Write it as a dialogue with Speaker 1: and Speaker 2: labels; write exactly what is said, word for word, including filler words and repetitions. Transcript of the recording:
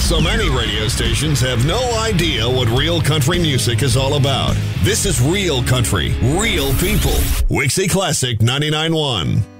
Speaker 1: So many radio stations have no idea what real country music is all about. This is Real Country, Real People. Wixie Classic ninety-nine point one.